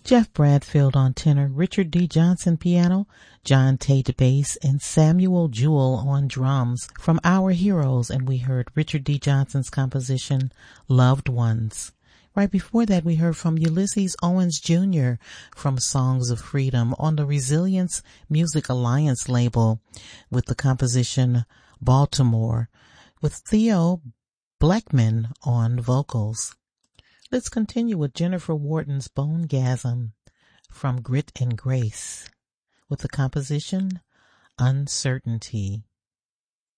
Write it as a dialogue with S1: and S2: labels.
S1: Jeff Bradfield on tenor, Richard D. Johnson piano, John Tate bass, and Samuel Jewell on drums from Our Heroes, and we heard Richard D. Johnson's composition, Loved Ones. Right before that, we heard from Ulysses Owens Jr. from Songs of Freedom on the Resilience Music Alliance label with the composition Baltimore, with Theo Blackman on vocals. Let's continue with Jennifer Wharton's Bonegasm from Grit and Grace with the composition Uncertainty.